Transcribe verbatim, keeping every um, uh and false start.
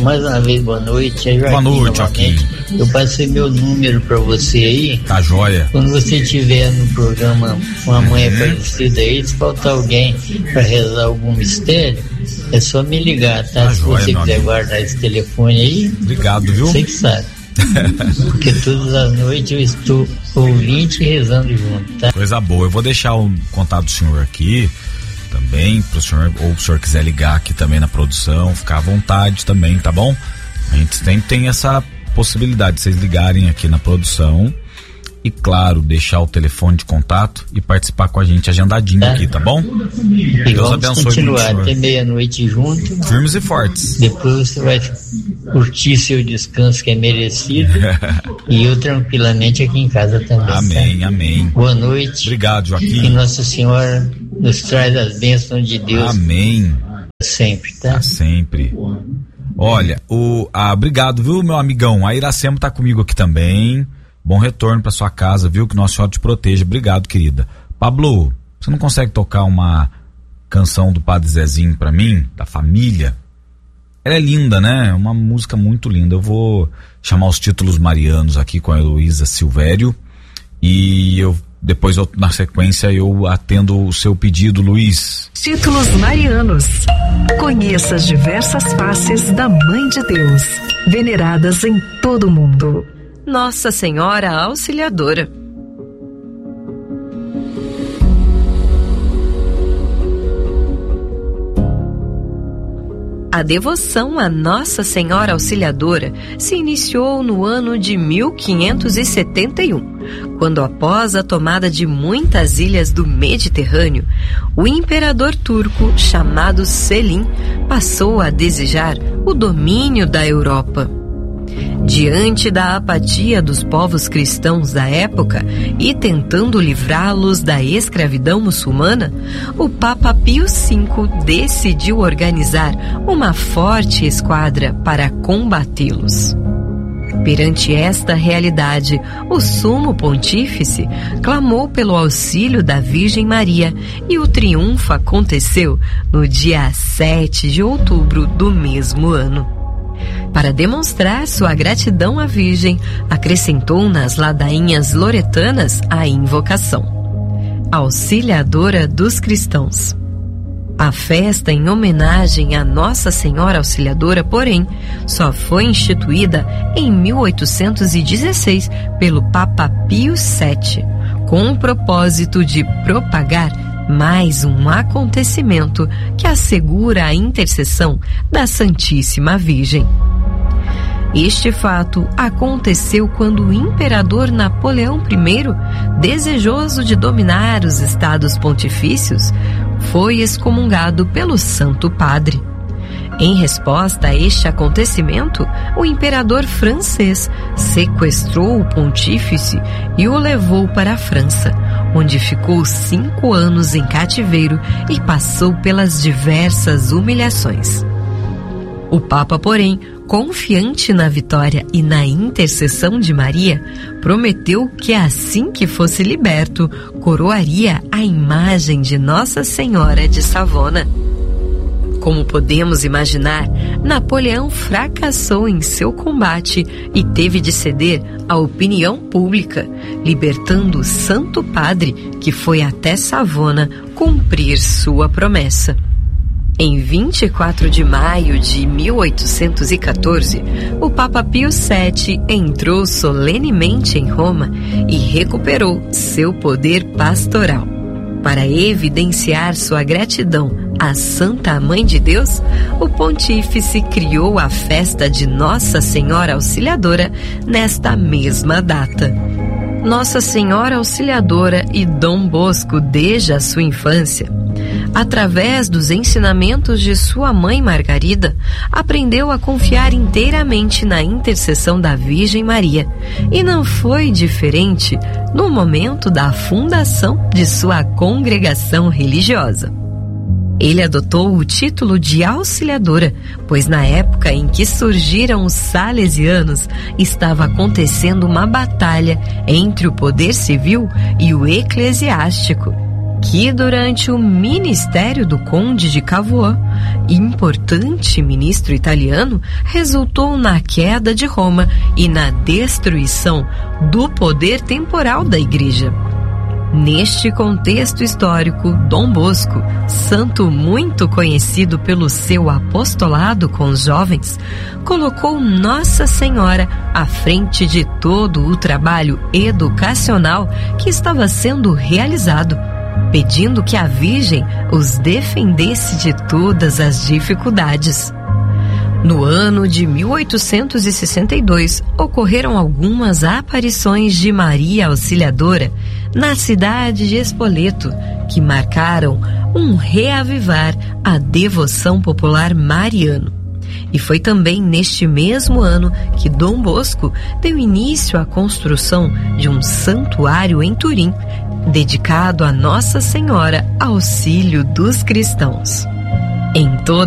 Mais uma vez, boa noite. É boa noite, Joaquim. Eu passei meu número pra você aí. Tá joia. Quando você estiver no programa Uma Mãe Aparecida aí, se faltar alguém pra rezar algum mistério, é só me ligar, tá? Tá se joia, você quiser guardar esse telefone aí. Obrigado, viu? Você que sabe. Porque todas as noites eu estou ouvinte e rezando junto, tá? Coisa boa. Eu vou deixar o contato do senhor aqui também, pro senhor, ou se o senhor quiser ligar aqui também na produção, ficar à vontade também, tá bom? A gente sempre tem essa possibilidade de vocês ligarem aqui na produção e, claro, deixar o telefone de contato e participar com a gente agendadinho tá. aqui, tá bom? E Deus vamos abençoe continuar até meia-noite junto. Firmes e fortes. Depois você vai curtir seu descanso que é merecido e eu tranquilamente aqui em casa também. Amém, tá? amém. Boa noite. Obrigado, Joaquim. Que Nossa Senhora nos traz as bênçãos de Deus. Amém. Sempre, tá? Tá sempre. Olha, o, ah, obrigado, viu, meu amigão? A Iracema tá comigo aqui também. Bom retorno pra sua casa, viu? Que Nossa Senhora te proteja. Obrigado, querida. Pablo, você não consegue tocar uma canção do Padre Zezinho pra mim? Da família? Ela é linda, né? Uma música muito linda. Eu vou chamar os títulos marianos aqui com a Heloísa Silvério e eu depois, eu, na sequência, eu atendo o seu pedido, Luiz. Títulos marianos. Conheça as diversas faces da Mãe de Deus, veneradas em todo o mundo. Nossa Senhora Auxiliadora. A devoção a Nossa Senhora Auxiliadora se iniciou no ano de mil quinhentos e setenta e um, quando, após a tomada de muitas ilhas do Mediterrâneo, o imperador turco chamado Selim passou a desejar o domínio da Europa. Diante da apatia dos povos cristãos da época e tentando livrá-los da escravidão muçulmana, o Papa Pio cinco decidiu organizar uma forte esquadra para combatê-los. Perante esta realidade, o Sumo Pontífice clamou pelo auxílio da Virgem Maria e o triunfo aconteceu no dia sete de outubro do mesmo ano. Para demonstrar sua gratidão à Virgem, acrescentou nas ladainhas loretanas a invocação: Auxiliadora dos Cristãos. A festa em homenagem a Nossa Senhora Auxiliadora, porém, só foi instituída em mil oitocentos e dezesseis pelo Papa Pio sete, com o propósito de propagar mais um acontecimento que assegura a intercessão da Santíssima Virgem. Este fato aconteceu quando o imperador Napoleão I, desejoso de dominar os estados pontifícios, foi excomungado pelo Santo Padre. Em resposta a este acontecimento, o imperador francês sequestrou o pontífice e o levou para a França, onde ficou cinco anos em cativeiro e passou pelas diversas humilhações. O Papa, porém, confiante na vitória e na intercessão de Maria, prometeu que assim que fosse liberto, coroaria a imagem de Nossa Senhora de Savona. Como podemos imaginar, Napoleão fracassou em seu combate e teve de ceder à opinião pública, libertando o Santo Padre, que foi até Savona cumprir sua promessa. Em vinte e quatro de maio de mil oitocentos e quatorze, o Papa Pio sete entrou solenemente em Roma e recuperou seu poder pastoral. Para evidenciar sua gratidão à Santa Mãe de Deus, o pontífice criou a festa de Nossa Senhora Auxiliadora nesta mesma data. Nossa Senhora Auxiliadora e Dom Bosco, desde a sua infância, através dos ensinamentos de sua mãe Margarida, aprendeu a confiar inteiramente na intercessão da Virgem Maria, e não foi diferente no momento da fundação de sua congregação religiosa. Ele adotou o título de Auxiliadora, pois na época em que surgiram os salesianos, estava acontecendo uma batalha entre o poder civil e o eclesiástico, que durante o ministério do conde de Cavour, importante ministro italiano, resultou na queda de Roma e na destruição do poder temporal da Igreja. Neste contexto histórico, Dom Bosco, santo muito conhecido pelo seu apostolado com os jovens, colocou Nossa Senhora à frente de todo o trabalho educacional que estava sendo realizado, pedindo que a Virgem os defendesse de todas as dificuldades. No ano de mil oitocentos e sessenta e dois, ocorreram algumas aparições de Maria Auxiliadora na cidade de Spoleto, que marcaram um reavivar à devoção popular mariano. E foi também neste mesmo ano que Dom Bosco deu início à construção de um santuário em Turim, dedicado a Nossa Senhora Auxílio dos Cristãos. Em toda